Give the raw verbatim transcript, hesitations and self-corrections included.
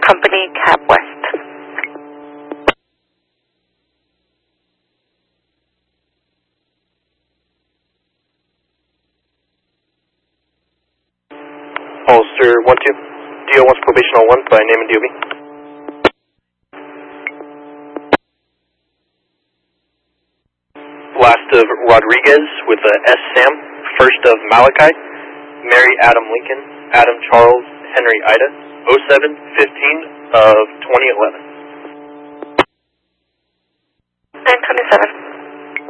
Company Cab West. Holster one two. D O wants probation on one by name and D O B. Last of Rodriguez with a S. Sam. First of Malachi. Mary Adam Lincoln. Adam Charles Henry Ida. oh seven fifteen of twenty eleven. nine twenty-seven.